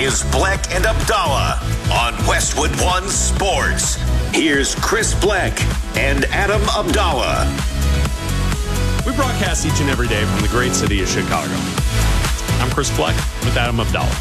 is Bleck and Abdallah on Westwood One Sports. Here's Chris Bleck and Adam Abdallah. We broadcast each and every day from the great city of Chicago. I'm Chris Bleck with Adam Abdallah.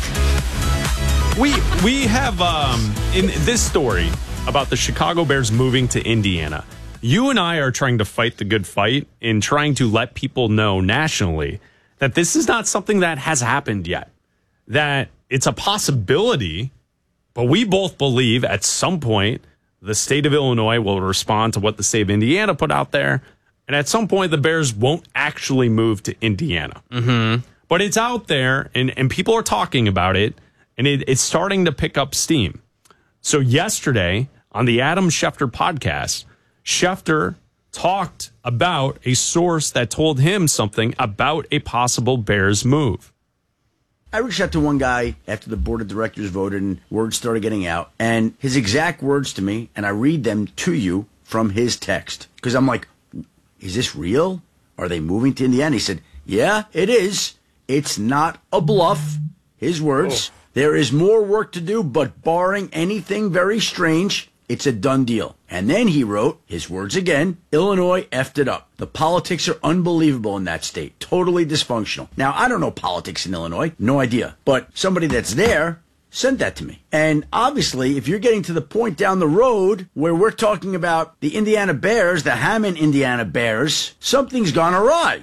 We have, in this story about the Chicago Bears moving to Indiana, you and I are trying to fight the good fight in trying to let people know nationally that this is not something that has happened yet, that it's a possibility, but we both believe at some point the state of Illinois will respond to what the state of Indiana put out there, and at some point the Bears won't actually move to Indiana. Mm-hmm. But it's out there, and people are talking about it, and it's starting to pick up steam. So yesterday, on the Adam Schefter podcast, Schefter talked about a source that told him something about a possible Bears move. I reached out to one guy after the board of directors voted and words started getting out, and his exact words to me, and I read them to you from his text. Because I'm like, is this real? Are they moving to Indiana? He said, yeah, it is. It's not a bluff. His words. There is more work to do, but barring anything very strange, it's a done deal. And then he wrote, his words again, Illinois effed it up. The politics are unbelievable in that state. Totally dysfunctional. Now, I don't know politics in Illinois. No idea. But somebody that's there sent that to me. And obviously, if you're getting to the point down the road where we're talking about the Indiana Bears, the Hammond Indiana Bears, something's gone awry.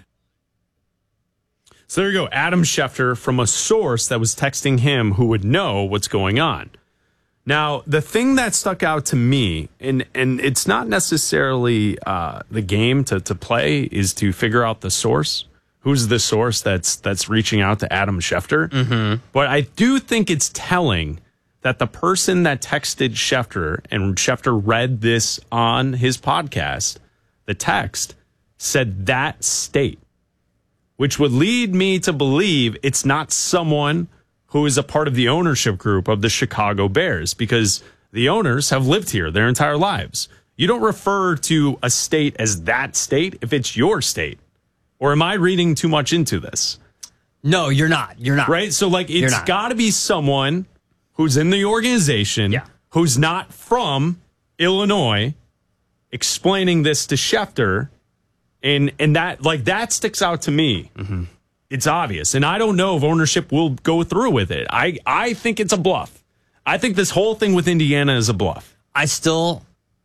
So there you go, Adam Schefter from a source that was texting him who would know what's going on. Now, the thing that stuck out to me, and it's not necessarily the game to play, is to figure out the source. Who's the source that's reaching out to Adam Schefter? Mm-hmm. But I do think it's telling that the person that texted Schefter, and Schefter read this on his podcast, the text, said that state, which would lead me to believe it's not someone who is a part of the ownership group of the Chicago Bears, because the owners have lived here their entire lives. You don't refer to a state as that state if it's your state. Or am I reading too much into this? No, you're not. You're not. Right? So, like, it's got to be someone who's in the organization, who's not from Illinois, explaining this to Schefter. And that, like, that sticks out to me. Mm-hmm. It's obvious. And I don't know if ownership will go through with it. I think it's a bluff. I think this whole thing with Indiana is a bluff. I still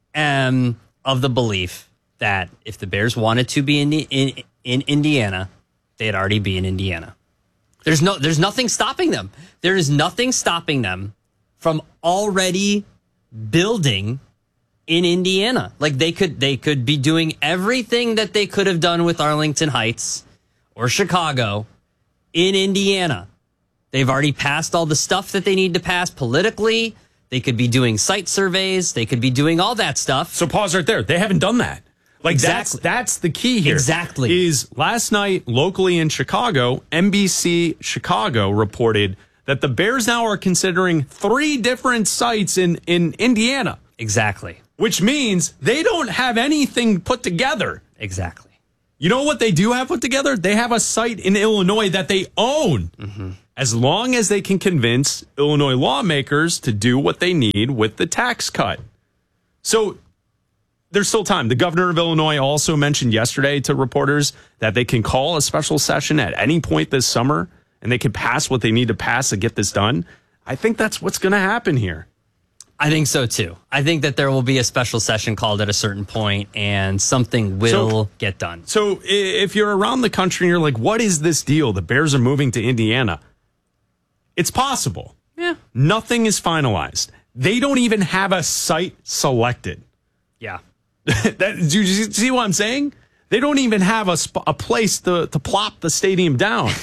am of the belief that if the Bears wanted to be in Indiana, they'd already be in Indiana. There's nothing stopping them. There is nothing stopping them from already building in Indiana. Like, they could be doing everything that they could have done with Arlington Heights or Chicago in Indiana. They've already passed all the stuff that they need to pass politically. They could be doing site surveys. They could be doing all that stuff. So pause right there. They haven't done that. Like, exactly. That's the key here. Exactly. Is last night locally in Chicago, NBC Chicago reported that the Bears now are considering 3 different sites in Indiana. Exactly. Which means they don't have anything put together. Exactly. You know what they do have put together? They have a site in Illinois that they own. Mm-hmm. As long as they can convince Illinois lawmakers to do what they need with the tax cut. So there's still time. The governor of Illinois also mentioned yesterday to reporters that they can call a special session at any point this summer and they can pass what they need to pass to get this done. I think that's what's going to happen here. I think so, too. I think that there will be a special session called at a certain point and something will get done. So if you're around the country and you're like, what is this deal? The Bears are moving to Indiana. It's possible. Yeah. Nothing is finalized. They don't even have a site selected. Yeah. Do you see what I'm saying? They don't even have a place to plop the stadium down.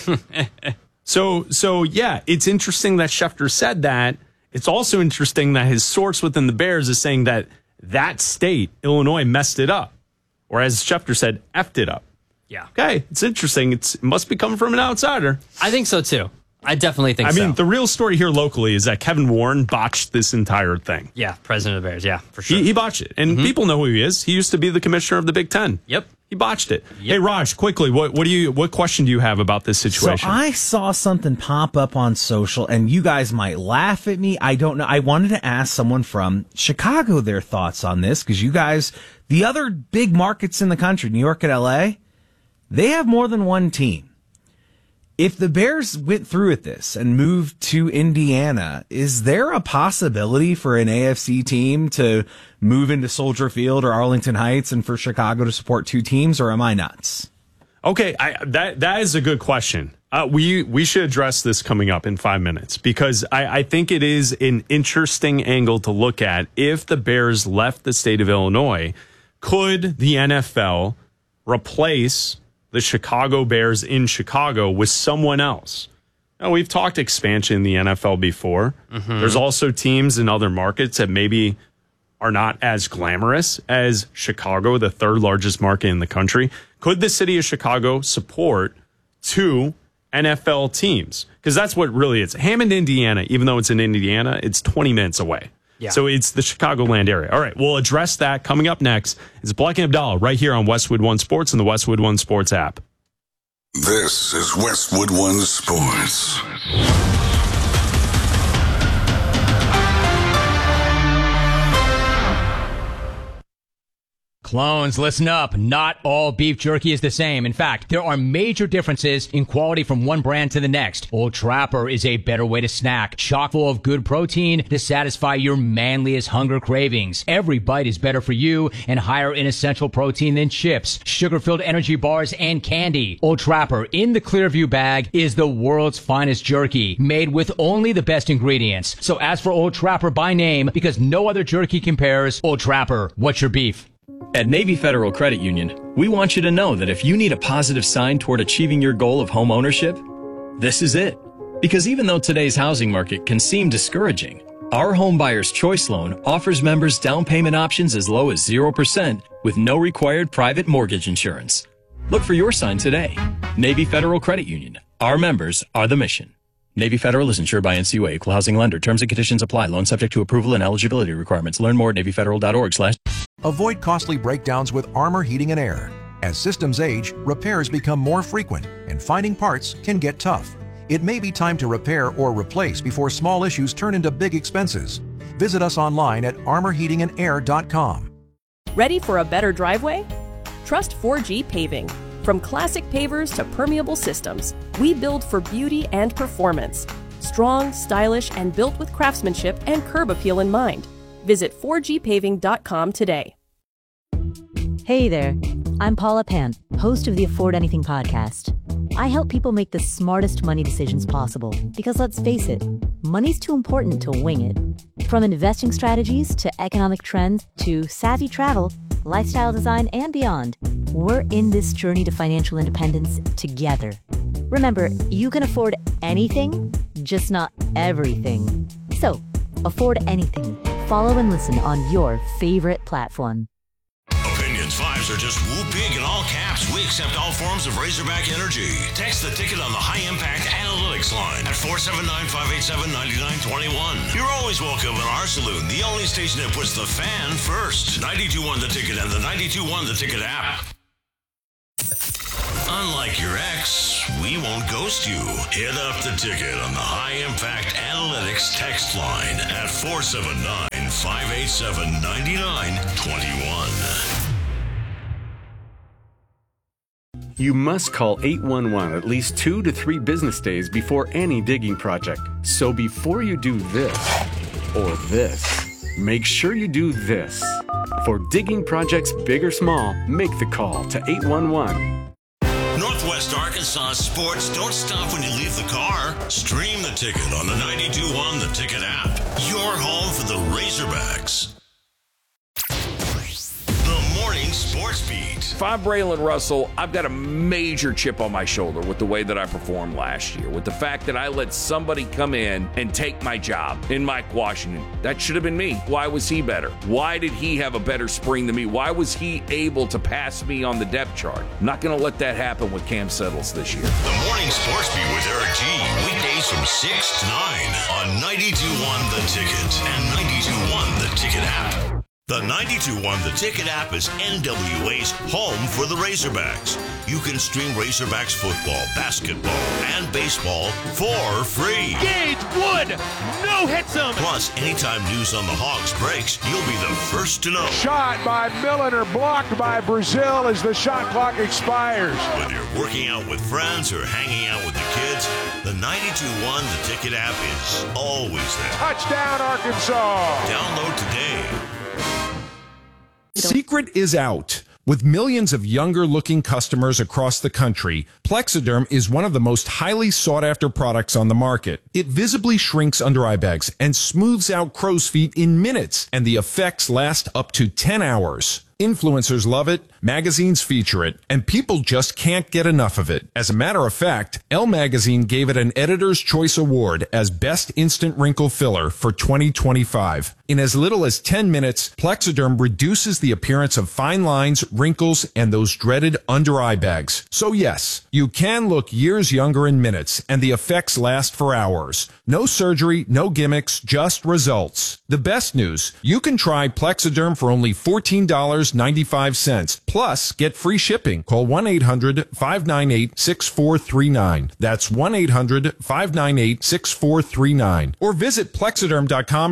So yeah, it's interesting that Schefter said that. It's also interesting that his source within the Bears is saying that state, Illinois, messed it up. Or as Schefter said, effed it up. Yeah. Okay, it's interesting. It must be coming from an outsider. I think so, too. I definitely think so. I mean, the real story here locally is that Kevin Warren botched this entire thing. Yeah, president of the Bears. Yeah, for sure. He botched it. And people know who he is. He used to be the commissioner of the Big Ten. Yep. He botched it. Yep. Hey, Raj, quickly, what question do you have about this situation? So I saw something pop up on social, and you guys might laugh at me. I don't know. I wanted to ask someone from Chicago their thoughts on this, because you guys, the other big markets in the country, New York and LA, they have more than one team. If the Bears went through with this and moved to Indiana, is there a possibility for an AFC team to move into Soldier Field or Arlington Heights and for Chicago to support two teams, or am I nuts? Okay, that is a good question. We should address this coming up in 5 minutes, because I think it is an interesting angle to look at. If the Bears left the state of Illinois, could the NFL replace the Chicago Bears in Chicago with someone else? Now, we've talked expansion in the NFL before. Mm-hmm. There's also teams in other markets that maybe are not as glamorous as Chicago, the third largest market in the country. Could the city of Chicago support two NFL teams? Because that's what really is. Hammond, Indiana, even though it's in Indiana, it's 20 minutes away. Yeah. So it's the Chicagoland area. All right, we'll address that coming up next. It's Black and Abdallah right here on Westwood One Sports and the Westwood One Sports app. This is Westwood One Sports. Clones, listen up. Not all beef jerky is the same. In fact, there are major differences in quality from one brand to the next. Old Trapper is a better way to snack, chock full of good protein to satisfy your manliest hunger cravings. Every bite is better for you and higher in essential protein than chips, sugar-filled energy bars, and candy. Old Trapper in the Clearview bag is the world's finest jerky, made with only the best ingredients. So ask for Old Trapper by name, because no other jerky compares. Old Trapper, what's your beef? At Navy Federal Credit Union, we want you to know that if you need a positive sign toward achieving your goal of home ownership, this is it. Because even though today's housing market can seem discouraging, our Home Buyer's Choice Loan offers members down payment options as low as 0% with no required private mortgage insurance. Look for your sign today. Navy Federal Credit Union. Our members are the mission. Navy Federal is insured by NCUA, Equal Housing Lender. Terms and conditions apply. Loan subject to approval and eligibility requirements. Learn more at NavyFederal.org/. Avoid costly breakdowns with Armor Heating and Air. As systems age, repairs become more frequent, and finding parts can get tough. It may be time to repair or replace before small issues turn into big expenses. Visit us online at armorheatingandair.com. Ready for a better driveway? Trust 4G Paving. From classic pavers to permeable systems, we build for beauty and performance. Strong, stylish, and built with craftsmanship and curb appeal in mind. Visit 4gpaving.com today. Hey there, I'm Paula Pant, host of the Afford Anything podcast. I help people make the smartest money decisions possible because, let's face it, money's too important to wing it. From investing strategies to economic trends to savvy travel, lifestyle design, and beyond, we're in this journey to financial independence together. Remember, you can afford anything, just not everything. So, afford anything. Follow and listen on your favorite platform. Opinions 5s are just whoop big in all caps. We accept all forms of Razorback energy. Text the ticket on the High Impact Analytics line at 479-587-9921. You're always welcome in our saloon, the only station that puts the fan first. 92.1 The Ticket and the 92.1 The Ticket app. Unlike your ex, we won't ghost you. Hit up the ticket on the High Impact Analytics text line at 479-587-9921. You must call 811 at least 2 to 3 business days before any digging project. So before you do this or this, make sure you do this. For digging projects big or small, make the call to 811. Northwest Arkansas sports don't stop when you leave the car. Stream the ticket on the 92.1 The Ticket app. Your home for the Razorbacks. The Morning Sports Beat. If I'm Braylon Russell, I've got a major chip on my shoulder with the way that I performed last year, with the fact that I let somebody come in and take my job in Mike Washington. That should have been me. Why was he better? Why did he have a better spring than me? Why was he able to pass me on the depth chart? I'm not going to let that happen with Cam Settles this year. The Morning Sports Beat with Eric G. Weekdays from 6 to 9 on 92.1 The Ticket and 92.1 The Ticket app. The 92.1 The Ticket app is NWA's home for the Razorbacks. You can stream Razorbacks football, basketball, and baseball for free. Gage Wood, no hits him. Plus, anytime news on the Hogs breaks, you'll be the first to know. Shot by Milliner, blocked by Brazil as the shot clock expires. Whether you're working out with friends or hanging out with the kids, the 92.1 The Ticket app is always there. Touchdown, Arkansas. Download today. Secret is out. With millions of younger-looking customers across the country, Plexiderm is one of the most highly sought-after products on the market. It visibly shrinks under-eye bags and smooths out crow's feet in minutes, and the effects last up to 10 hours. Influencers love it, magazines feature it, and people just can't get enough of it. As a matter of fact, Elle Magazine gave it an Editor's Choice Award as Best Instant Wrinkle Filler for 2025. In as little as 10 minutes, Plexiderm reduces the appearance of fine lines, wrinkles, and those dreaded under-eye bags. So yes, you can look years younger in minutes, and the effects last for hours. No surgery, no gimmicks, just results. The best news, you can try Plexiderm for only $14.95. Plus, get free shipping. Call 1-800-598-6439. That's 1-800-598-6439. Or visit plexiderm.com/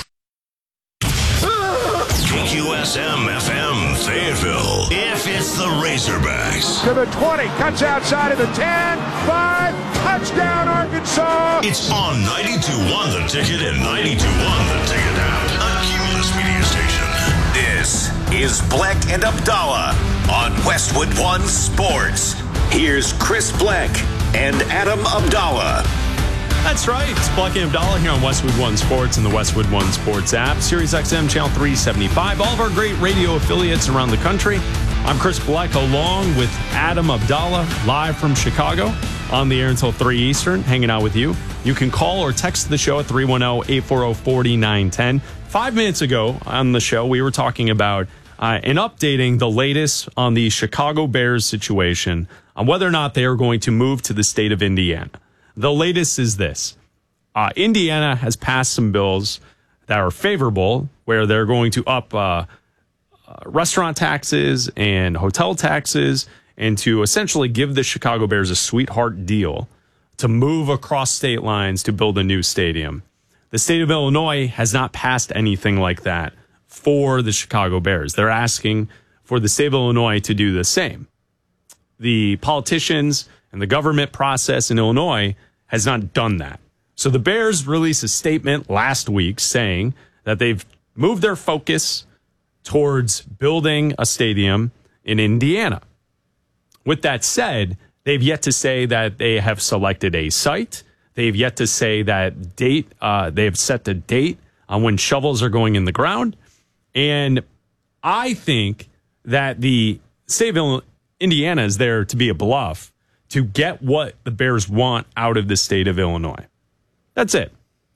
KQSM FM Fayetteville. If it's the Razorbacks. To the 20, cuts outside of the 10, 5, touchdown Arkansas. It's on 92.1 The Ticket and 92.1 The Ticket app. A Cumulus media station. This is Bleck and Abdallah on Westwood One Sports. Here's Chris Bleck and Adam Abdallah. That's right. It's Bleck and Abdallah here on Westwood One Sports and the Westwood One Sports app. Sirius XM Channel 375. All of our great radio affiliates around the country. I'm Chris Bleck along with Adam Abdallah, live from Chicago on the air until 3 Eastern, hanging out with you. You can call or text the show at 310-840-4910. 5 minutes ago on the show, we were talking about and updating the latest on the Chicago Bears situation on whether or not they are going to move to the state of Indiana. The latest is this. Indiana has passed some bills that are favorable, where they're going to up restaurant taxes and hotel taxes, and to essentially give the Chicago Bears a sweetheart deal to move across state lines to build a new stadium. The state of Illinois has not passed anything like that for the Chicago Bears. They're asking for the state of Illinois to do the same. The politicians and the government process in Illinois has not done that. So the Bears released a statement last week saying that they've moved their focus towards building a stadium in Indiana. With that said, they've yet to say that they have selected a site. They've yet to say that date. They have set the date on when shovels are going in the ground. And I think that the state of Indiana is there to be a bluff to get what the Bears want out of the state of Illinois. That's it.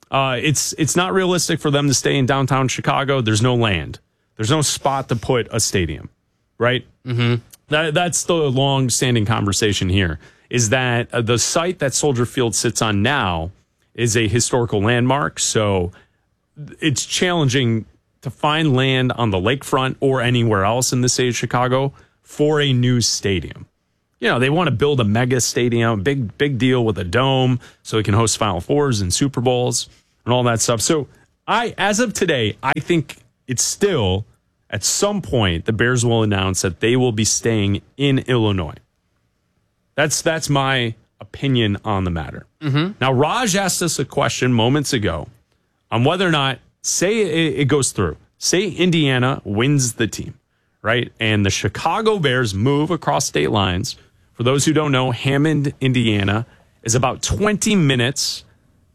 It's not realistic for them to stay in downtown Chicago. There's no land. There's no spot to put a stadium, right? Mm-hmm. That's the long-standing conversation here, is that the site that Soldier Field sits on now is a historical landmark, so it's challenging to find land on the lakefront or anywhere else in the state of Chicago for a new stadium. You know, they want to build a mega stadium, big deal with a dome so it can host Final Fours and Super Bowls and all that stuff. So as of today, I think it's still, at some point, the Bears will announce that they will be staying in Illinois. That's my opinion on the matter. Mm-hmm. Now, Raj asked us a question moments ago on whether or not, say it goes through, say Indiana wins the team, right? And the Chicago Bears move across state lines. For those who don't know, Hammond, Indiana is about 20 minutes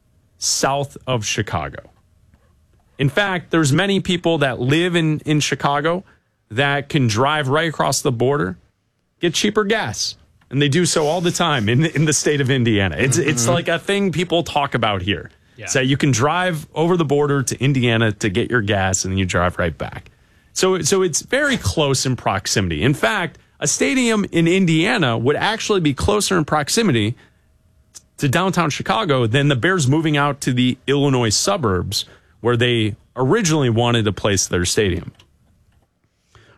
south of Chicago. In fact, there's many people that live in Chicago that can drive right across the border, get cheaper gas. And they do so all the time in the state of Indiana. It's like a thing people talk about here. Yeah. So you can drive over the border to Indiana to get your gas, and then you drive right back. So it's very close in proximity. In fact, a stadium in Indiana would actually be closer in proximity to downtown Chicago than the Bears moving out to the Illinois suburbs where they originally wanted to place their stadium.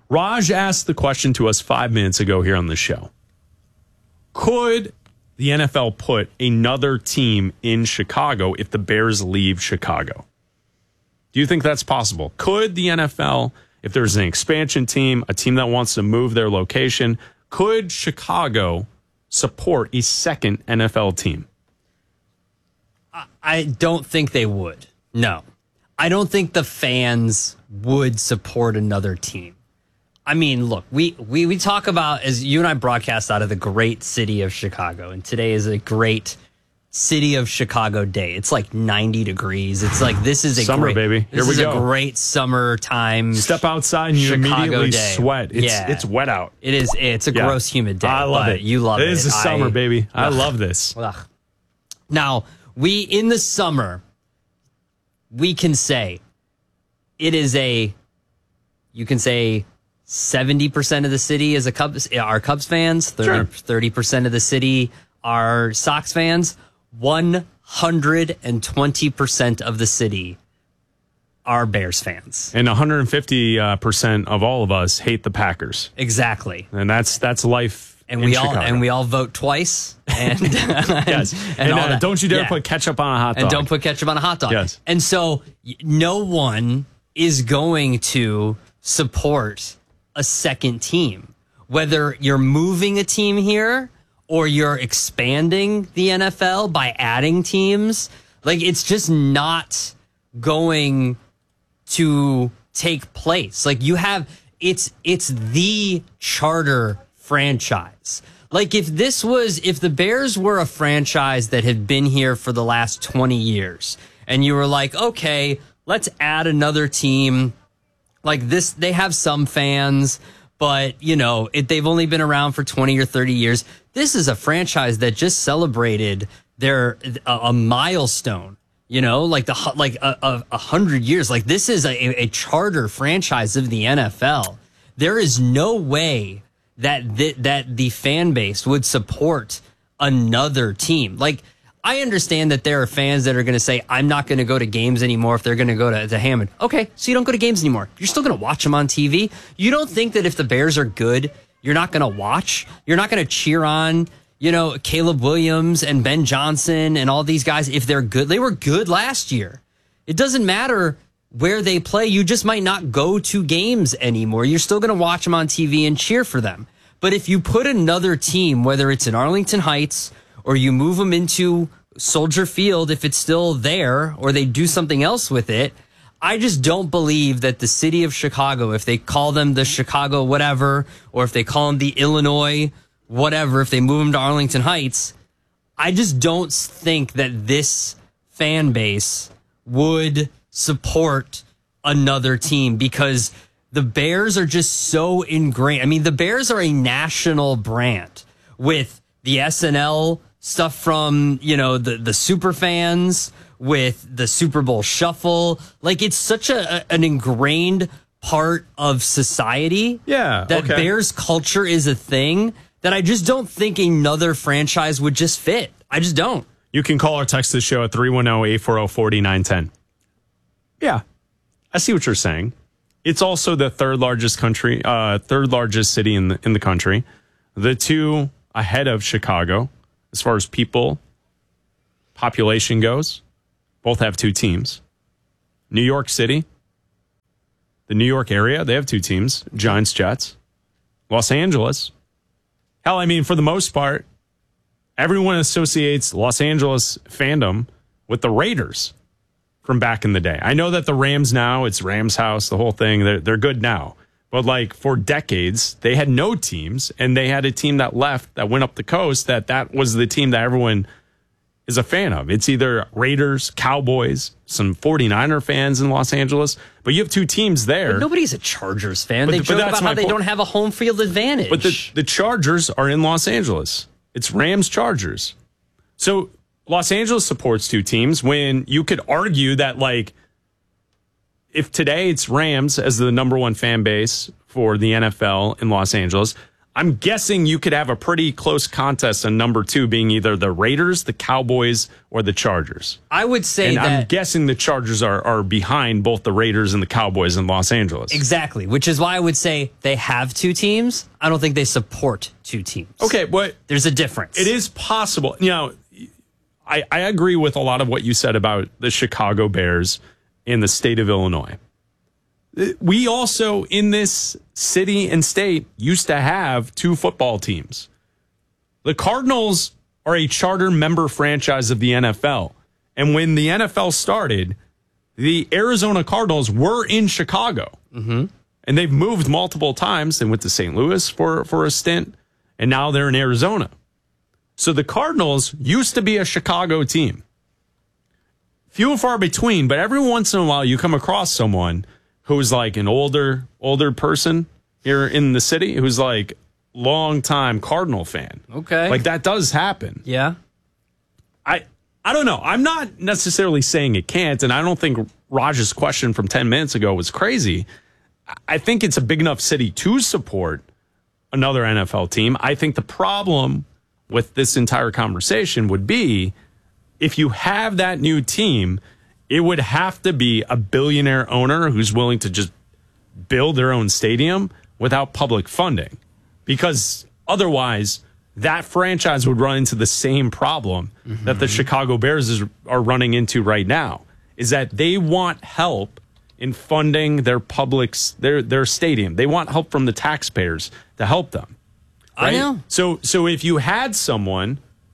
Raj asked the question to us 5 minutes ago here on the show. Could the NFL put another team in Chicago if the Bears leave Chicago? Do you think that's possible? Could the NFL, if there's an expansion team, a team that wants to move their location, could Chicago support a second NFL team? I don't think they would. No. I don't think the fans would support another team. I mean, look, we talk about, as you and I broadcast out of the great city of Chicago, and today is a great city of Chicago day. It's like 90 degrees. It's like, this is a summer, great, baby. Here this we is go. A great summertime. Step outside and you Chicago immediately day. sweat. It's wet out. It is. It's a gross, humid day. I love it. You love it. It is the summer, baby. I love this. Now, in the summer, we can say it is you can say 70% of the city is are Cubs fans. 30% of the city are Sox fans. 120% of the city are Bears fans. And 150% of all of us hate the Packers. Exactly. And that's life. And we all vote twice. And yes. And don't you dare put ketchup on a hot dog. And don't put ketchup on a hot dog. Yes. And so no one is going to support a second team, whether you're moving a team here or you're expanding the NFL by adding teams. Like, it's just not going to take place. Like, you have, it's the charter franchise. Like, if the Bears were a franchise that had been here for the last 20 years and you were like, okay, let's add another team like this, they have some fans, but they've only been around for 20 or 30 years. This is a franchise that just celebrated a milestone, like 100 years. Like, this is a charter franchise of the NFL. There is no way that the fan base would support another team. Like, I understand that there are fans that are going to say, I'm not going to go to games anymore if they're going to go to Hammond. Okay, so you don't go to games anymore. You're still going to watch them on TV. You don't think that if the Bears are good, you're not going to watch? You're not going to cheer on, Caleb Williams and Ben Johnson and all these guys if they're good? They were good last year. It doesn't matter where they play. You just might not go to games anymore. You're still going to watch them on TV and cheer for them. But if you put another team, whether it's in Arlington Heights or you move them into Soldier Field, if it's still there, or they do something else with it, I just don't believe that the city of Chicago, if they call them the Chicago whatever, or if they call them the Illinois whatever, if they move them to Arlington Heights, I just don't think that this fan base would support another team, because the Bears are just so ingrained. I mean, the Bears are a national brand with the SNL stuff from, the super fans, with the Super Bowl shuffle. Like, it's such an ingrained part of society. Yeah. That Bears culture is a thing that I just don't think another franchise would just fit. I just don't. You can call or text the show at 310-840-4910. Yeah. I see what you're saying. It's also the third largest city in the country. The two ahead of Chicago, as far as population goes, both have two teams. New York City, the New York area, they have two teams, Giants, Jets. Los Angeles. Hell, I mean, for the most part, everyone associates Los Angeles fandom with the Raiders from back in the day. I know that the Rams now, it's Rams house, the whole thing, they're good now. But like for decades, they had no teams, and they had a team that left, that went up the coast, that was the team that everyone is a fan of. It's either Raiders, Cowboys, some 49er fans in Los Angeles, but you have two teams there. But nobody's a Chargers fan. They joke about how they don't have a home field advantage. But the Chargers are in Los Angeles. It's Rams Chargers. So Los Angeles supports two teams when you could argue that, like, if today it's Rams as the number one fan base for the NFL in Los Angeles, I'm guessing you could have a pretty close contest on number 2 being either the Raiders, the Cowboys, or the Chargers. I would say and that I'm guessing the Chargers are behind both the Raiders and the Cowboys in Los Angeles. Exactly, which is why I would say they have 2 teams. I don't think they support 2 teams. Okay, but there's a difference. It is possible. I agree with a lot of what you said about the Chicago Bears in the state of Illinois. We also, in this city and state, used to have 2 football teams. The Cardinals are a charter member franchise of the NFL. And when the NFL started, the Arizona Cardinals were in Chicago. Mm-hmm. And they've moved multiple times. They went to St. Louis for a stint, and now they're in Arizona. So the Cardinals used to be a Chicago team. Few and far between, but every once in a while you come across someone who's like an older person here in the city who's like long-time Cardinal fan. Okay. Like that does happen. Yeah. I don't know. I'm not necessarily saying it can't, and I don't think Raj's question from 10 minutes ago was crazy. I think it's a big enough city to support another NFL team. I think the problem with this entire conversation would be if you have that new team, it would have to be a billionaire owner who's willing to just build their own stadium without public funding. Because otherwise, that franchise would run into the same problem that the Chicago Bears are running into right now, is that they want help in funding their their stadium. They want help from the taxpayers to help them. Right? I know. So if you had someone,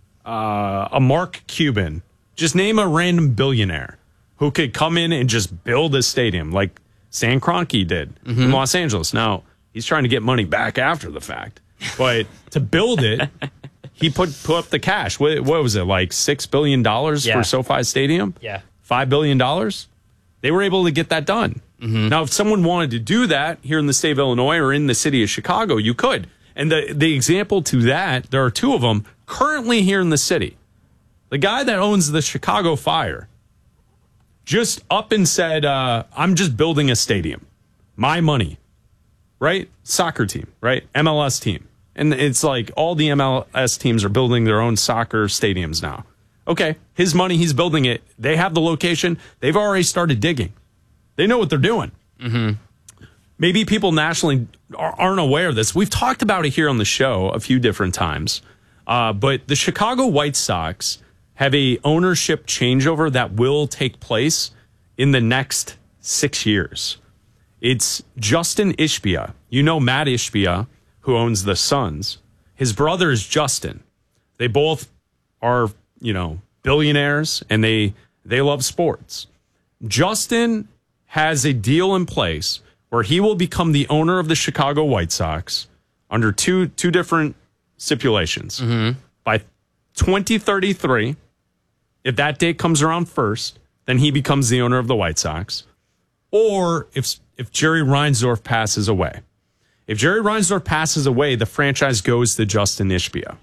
a Mark Cuban, just name a random billionaire who could come in and just build a stadium like Stan Kroenke did in Los Angeles. Now, he's trying to get money back after the fact. But to build it, he put up the cash. What was it, like $6 billion for SoFi Stadium? Yeah. $5 billion? They were able to get that done. Now, if someone wanted to do that here in the state of Illinois or in the city of Chicago, you could. And the example to that, there are 2 of them currently here in the city. The guy that owns the Chicago Fire just up and said, I'm just building a stadium. My money. Right? Soccer team, right? MLS team. And it's like all the MLS teams are building their own soccer stadiums now. Okay, his money, he's building it. They have the location. They've already started digging. They know what they're doing. Maybe people nationally aren't aware of this. We've talked about it here on the show a few different times. But the Chicago White Sox have a ownership changeover that will take place in the next 6 years. It's Justin Ishbia. You know Matt Ishbia, who owns the Suns. His brother is Justin. They both are, billionaires, and they love sports. Justin has a deal in place where he will become the owner of the Chicago White Sox under two different stipulations. By 2033, if that date comes around first, then he becomes the owner of the White Sox. Or if Jerry Reinsdorf passes away. If Jerry Reinsdorf passes away, the franchise goes to Justin Ishbia.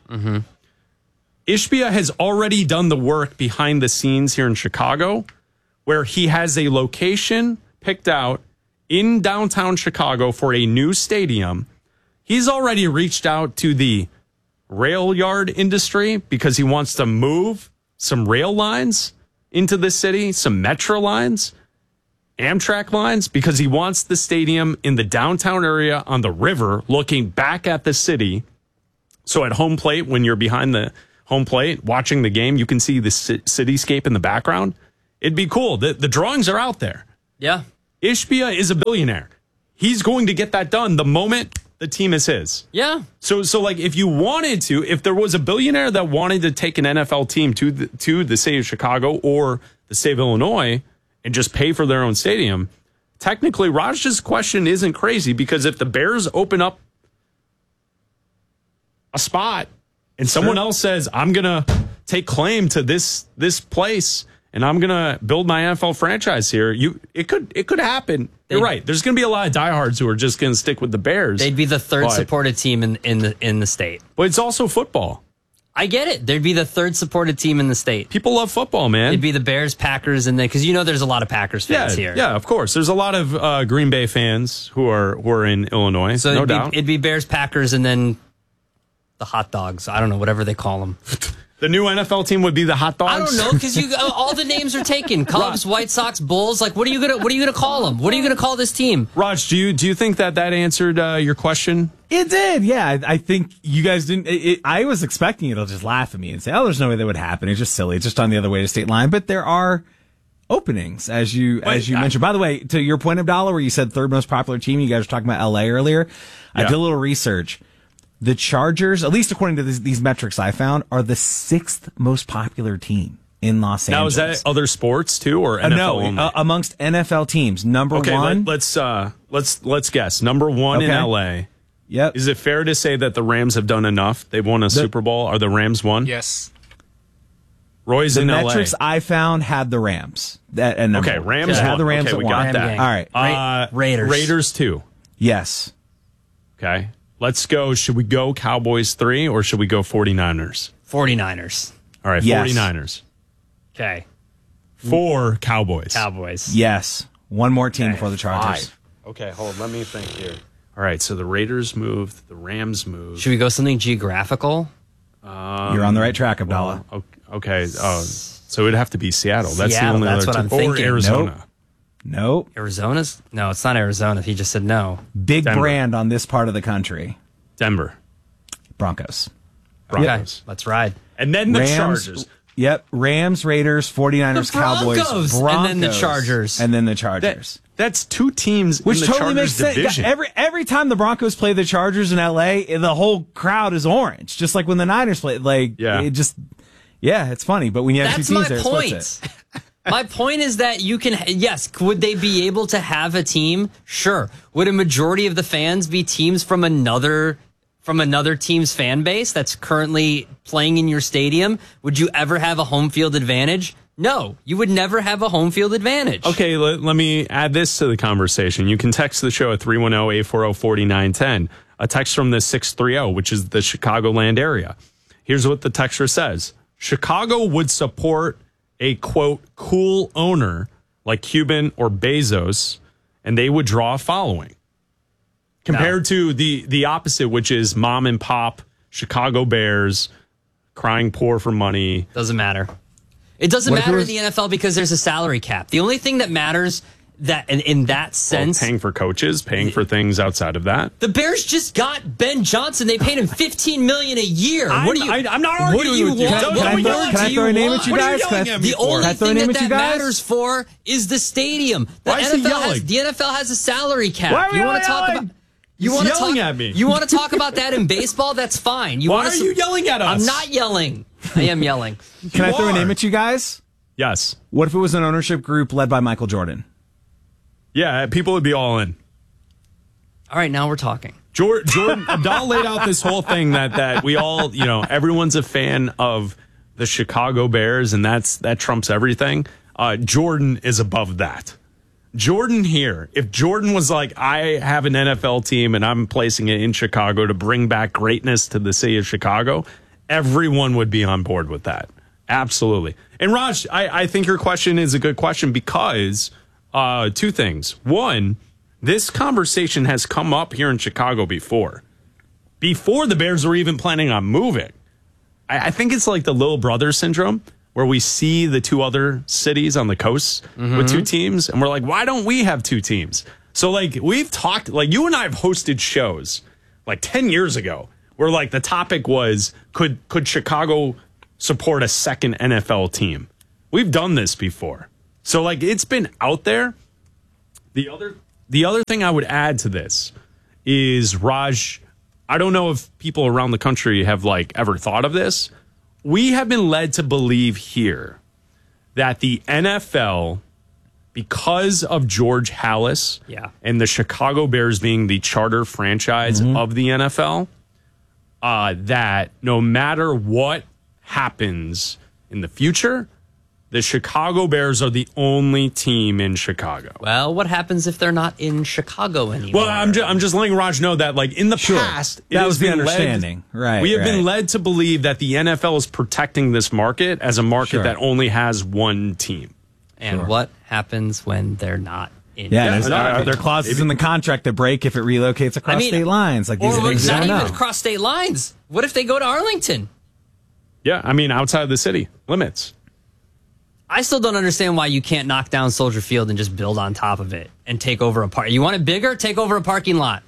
Ishbia has already done the work behind the scenes here in Chicago, where he has a location picked out in downtown Chicago for a new stadium. He's already reached out to the rail yard industry because he wants to move some rail lines into the city, some metro lines, Amtrak lines, because he wants the stadium in the downtown area on the river looking back at the city. So at home plate, when you're behind the home plate watching the game, you can see the cityscape in the background. It'd be cool. The drawings are out there. Yeah. Ishbia is a billionaire. He's going to get that done the moment the team is his. Yeah. So like if you wanted to, if there was a billionaire that wanted to take an NFL team to the state of Chicago or the state of Illinois and just pay for their own stadium, technically Raj's question isn't crazy, because if the Bears open up a spot and someone else says, I'm going to take claim to this place and I'm going to build my NFL franchise here, it could happen. You're right. There's going to be a lot of diehards who are just going to stick with the Bears. They'd be the third supported team in the state. But it's also football. I get it. There'd be the third supported team in the state. People love football, man. It'd be the Bears, Packers, and then because there's a lot of Packers fans here. Yeah, of course. There's a lot of Green Bay fans who are in Illinois. So no doubt. It'd be Bears, Packers, and then the hot dogs. I don't know, whatever they call them. The new NFL team would be the hot dogs. I don't know because all the names are taken. Cubs, White Sox, Bulls. Like, what are you gonna call them? What are you gonna call this team? Raj, do you think that answered your question? It did, yeah. I think you guys didn't. I was expecting it'll just laugh at me and say, "Oh, there's no way that would happen. It's just silly. It's just on the other way to state line." But there are openings, as you mentioned. By the way, to your point, Abdallah, where you said third most popular team, you guys were talking about LA earlier. I did a little research. The Chargers, at least according to these metrics I found, are the 6th most popular team in Los Angeles. Now, is that other sports too, or NFL only? Amongst NFL teams, number one. Let's guess. Number one in LA. Yep. Is it fair to say that the Rams have done enough? They've won a Super Bowl. Are the Rams won? Yes. Roy's in LA. The metrics I found had the Rams. Rams had the Rams. Okay, we got that. All right. Raiders. Raiders 2. Yes. Okay. Let's go. Should we go Cowboys 3 or should we go 49ers? 49ers. All right, yes. 49ers. Okay. 4 Cowboys. Yes. One more team before the Chargers. 5. Okay, hold on. Let me think here. All right, so the Raiders moved. The Rams moved. Should we go something geographical? You're on the right track, Abdallah. Well, okay. So it'd have to be Seattle. That's Seattle, the only that's other what I'm team. thinking. Or Arizona. Nope. Arizona's? No, it's not Arizona. He just said no. Big Denver. brand on this part of the country. Denver. Broncos. Okay, let's ride. And then the Rams, Chargers. Yep. Rams, Raiders, 49ers, Cowboys, Broncos. And then the Chargers. And then the Chargers. That's 2 teams Which in the totally Chargers makes division. sense. Every time the Broncos play the Chargers in LA, the whole crowd is orange. Just like when the Niners play. It's funny. But when you have That's two teams my there, point. it splits it. My point is that you can, would they be able to have a team? Sure. Would a majority of the fans be teams from another team's fan base that's currently playing in your stadium? Would you ever have a home field advantage? No, you would never have a home field advantage. Okay, let me add this to the conversation. You can text the show at 310-840-4910. A text from the 630, which is the Chicagoland area. Here's what the texter says. Chicago would support a, quote, cool owner like Cuban or Bezos, and they would draw a following. Compared to the opposite, which is mom and pop, Chicago Bears, crying poor for money. Doesn't matter. It doesn't matter in the NFL because there's a salary cap. The only thing that matters that in that sense, paying for coaches, paying for things outside of that. The Bears just got Ben Johnson. They paid him $15 million a year. I'm not arguing with you. Can I throw a name at you guys? The only thing that matters for is the stadium. The NFL has a salary cap. Why are you want to talk about? You want to yelling at me? You want to talk about that in baseball? That's fine. Why are you yelling at us? I'm not yelling. I am yelling. Can I throw a name at you guys? Yes. What if it was an ownership group led by Michael Jordan? Yeah, people would be all in. All right, now we're talking. Jordan, Abdal laid out this whole thing that we all, everyone's a fan of the Chicago Bears, and that trumps everything. Jordan is above that. Jordan here, if Jordan was like, I have an NFL team and I'm placing it in Chicago to bring back greatness to the city of Chicago, everyone would be on board with that. Absolutely. And Raj, I think your question is a good question because 2 things. One, this conversation has come up here in Chicago before the Bears were even planning on moving. I think it's like the little brother syndrome, where we see the 2 other cities on the coast with 2 teams, and we're like, why don't we have 2 teams? So, we've talked, you and I have hosted shows, 10 years ago, where, the topic was, could Chicago support a second NFL team? We've done this before. So, it's been out there. The other thing I would add to this is, Raj, I don't know if people around the country have, ever thought of this. We have been led to believe here that the NFL, because of George Halas and the Chicago Bears being the charter franchise of the NFL, that no matter what happens in the future, The Chicago Bears are the only team in Chicago. Well, what happens if they're not in Chicago anymore? Well, I'm just letting Raj know that, like, in the past, that was the understanding. Right. We have been led to believe that the NFL is protecting this market as a market that only has one team. And what happens when they're not in? Yeah, there are clauses in the contract that break if it relocates across state lines. Like these things not you don't even know. across state lines. What if they go to Arlington? Yeah, I mean, outside of the city limits. I still don't understand why you can't knock down Soldier Field and just build on top of it and take over a park. You want it bigger? Take over a parking lot.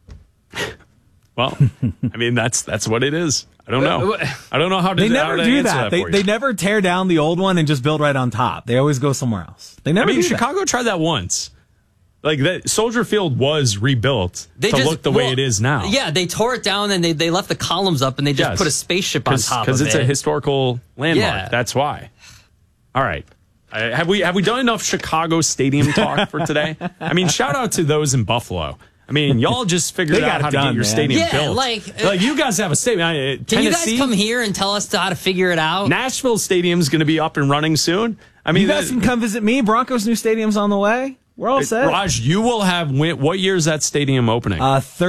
Well, I mean, that's what it is. I don't know. I don't know how to. They never do that. They never tear down the old one and just build right on top. They always go somewhere else. They never. I mean, do Chicago tried that once. Like that, Soldier Field was rebuilt to look the way it is now. Yeah, they tore it down and they left the columns up and they just put a spaceship on top of it. Because it's a historical landmark. Yeah. That's why. All right. Have we done enough Chicago stadium talk for today? I mean, shout out to those in Buffalo. I mean, y'all just figured out how to get your stadium built. Like you guys have a stadium. Can you guys come here and tell us how to figure it out? Nashville Stadium's going to be up and running soon. I mean, you guys can come visit me. Broncos' new stadium's on the way. We're all set. Raj, you will have. What year is that stadium opening?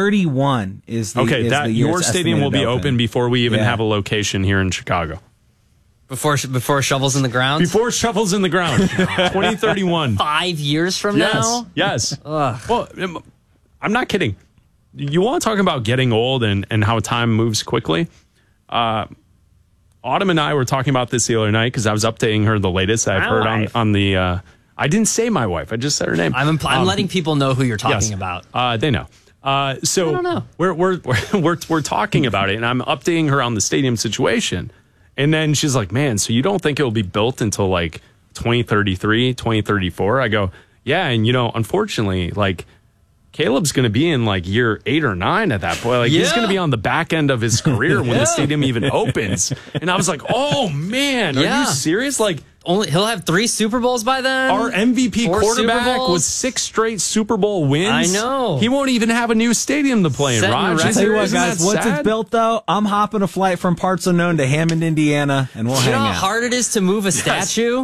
31 is the your stadium will be open before we even have a location here in Chicago. Before shovels in the ground? Before shovels in the ground. 2031. 5 years from now? Yes. Well, I'm not kidding. You want to talk about getting old and how time moves quickly? Autumn and I were talking about this the other night because I was updating her the latest I've heard on the... I didn't say my wife. I just said her name. I'm letting people know who you're talking about. They know. So I don't know. We're talking about it, and I'm updating her on the stadium situation. And then she's like, man, so you don't think it will be built until like 2033, 2034? I go, yeah. And, unfortunately, like, Caleb's going to be in like year 8 or 9 at that point. Like he's going to be on the back end of his career when the stadium even opens. And I was like, oh, man, are you serious? Like, he'll have 3 Super Bowls by then. Our MVP quarterback with 6 straight Super Bowl wins. I know. He won't even have a new stadium to play in, Raj. I'll tell you what, guys, once it's built, though, I'm hopping a flight from parts unknown to Hammond, Indiana, and we'll hang out. You know how hard it is to move a statue?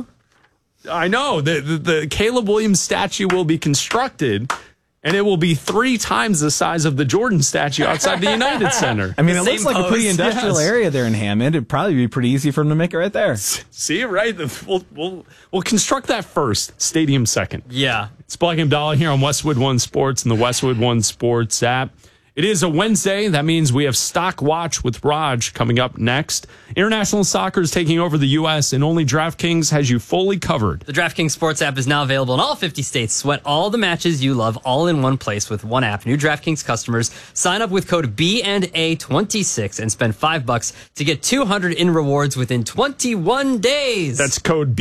I know. The Caleb Williams statue will be constructed, and it will be 3 times the size of the Jordan statue outside the United Center. I mean, it looks like a pretty industrial area there in Hammond. It'd probably be pretty easy for them to make it right there. See, right? We'll construct that first, stadium second. Yeah. It's Black and Abdallah here on Westwood One Sports and the Westwood One Sports app. It is a Wednesday. That means we have Stock Watch with Raj coming up next. International soccer is taking over the U.S., and only DraftKings has you fully covered. The DraftKings Sports app is now available in all 50 states. Sweat all the matches you love all in one place with one app. New DraftKings customers sign up with code B&A26 and spend $5 to get $200 in rewards within 21 days. That's code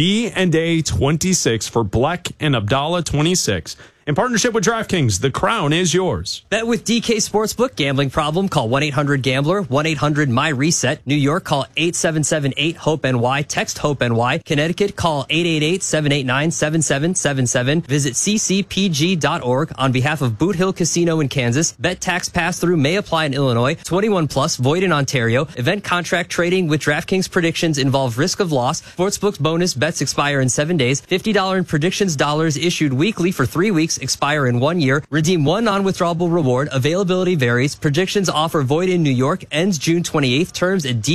B&A26 for Black and Abdallah 26. In partnership with DraftKings, the crown is yours. Bet with DK Sportsbook. Gambling problem? Call 1-800-GAMBLER. 1-800-MY-RESET. New York, call 877-8-HOPE-NY. Text HOPE-NY. Connecticut, call 888-789-7777. Visit ccpg.org. On behalf of Boot Hill Casino in Kansas, bet tax pass-through may apply in Illinois. 21 plus, void in Ontario. Event contract trading with DraftKings predictions involve risk of loss. Sportsbook's bonus bets expire in 7 days. $50 in predictions dollars issued weekly for 3 weeks. Expire in 1 year. Redeem one non-withdrawable reward. Availability varies. Predictions offer void in New York. Ends June 28th. Terms at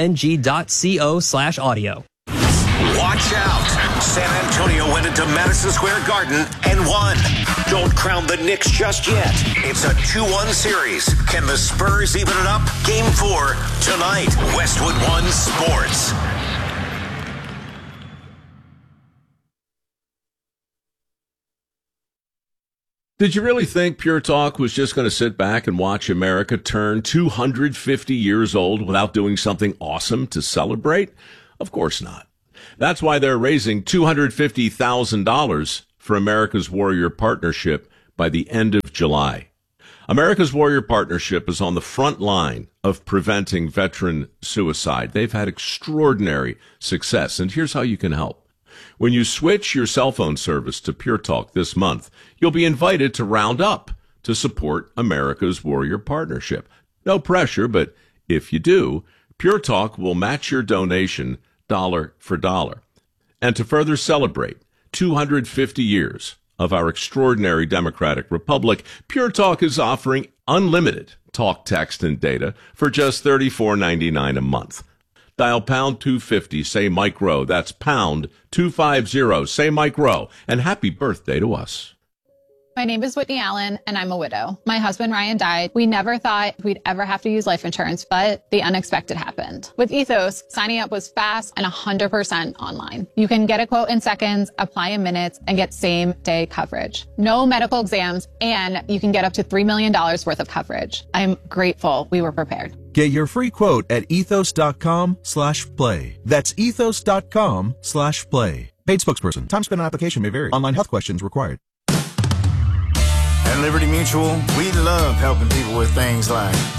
dkng.co/audio. Watch out. San Antonio went into Madison Square Garden and won. Don't crown the Knicks just yet. It's a 2-1 series. Can the Spurs even it up? Game 4 tonight. Westwood One Sports. Did you really think Pure Talk was just going to sit back and watch America turn 250 years old without doing something awesome to celebrate? Of course not. That's why they're raising $250,000 for America's Warrior Partnership by the end of July. America's Warrior Partnership is on the front line of preventing veteran suicide. They've had extraordinary success, and here's how you can help. When you switch your cell phone service to Pure Talk this month, you'll be invited to round up to support America's Warrior Partnership. No pressure, but if you do, Pure Talk will match your donation dollar for dollar. And to further celebrate 250 years of our extraordinary democratic republic, Pure Talk is offering unlimited talk, text, and data for just $34.99 a month. Dial pound 250, say Mike Rowe. That's pound 250, say Mike Rowe. And happy birthday to us. My name is Whitney Allen, and I'm a widow. My husband, Ryan, died. We never thought we'd ever have to use life insurance, but the unexpected happened. With Ethos, signing up was fast and 100% online. You can get a quote in seconds, apply in minutes, and get same-day coverage. No medical exams, and you can get up to $3 million worth of coverage. I'm grateful we were prepared. Get your free quote at ethos.com/play. That's ethos.com/play. Paid spokesperson. Time spent on application may vary. Online health questions required. At Liberty Mutual, we love helping people with things like